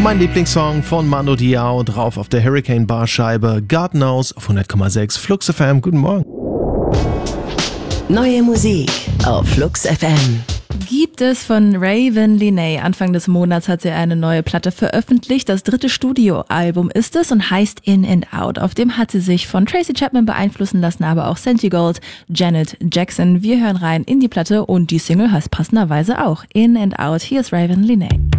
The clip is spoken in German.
Mein Lieblingssong von Mando Diao, drauf auf der Hurricane Barscheibe. God Knows auf 100,6 Flux FM. Guten Morgen. Neue Musik auf Flux FM. Gibt es von Raven Lenae. Anfang des Monats hat sie eine neue Platte veröffentlicht. Das 3. Studioalbum ist es und heißt In and Out. Auf dem hat sie sich von Tracy Chapman beeinflussen lassen, aber auch Santigold, Janet Jackson. Wir hören rein in die Platte und die Single heißt passenderweise auch In and Out. Hier ist Raven Lenae.